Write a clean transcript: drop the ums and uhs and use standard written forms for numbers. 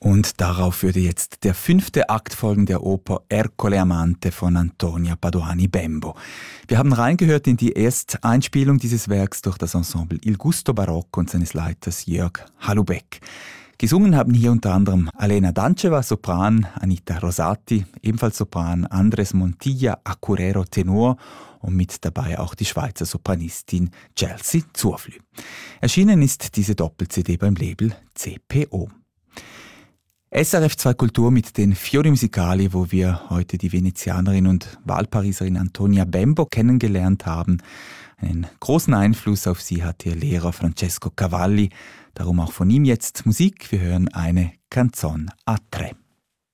Und darauf würde jetzt der 5. Akt folgen der Oper Ercole Amante von Antonia Padoani Bembo. Wir haben reingehört in die Ersteinspielung dieses Werks durch das Ensemble Il Gusto Barocco und seines Leiters Jörg Halubeck. Gesungen haben hier unter anderem Alena Danceva, Sopran, Anita Rosati, ebenfalls Sopran, Andres Montilla, Acurero Tenor und mit dabei auch die Schweizer Sopranistin Chelsea Zurflü. Erschienen ist diese Doppel-CD beim Label CPO. SRF 2 Kultur mit den Fiori Musicali, wo wir heute die Venezianerin und Wahlpariserin Antonia Bembo kennengelernt haben. Einen großen Einfluss auf sie hat ihr Lehrer Francesco Cavalli. Darum auch von ihm jetzt Musik. Wir hören eine Canzone a tre.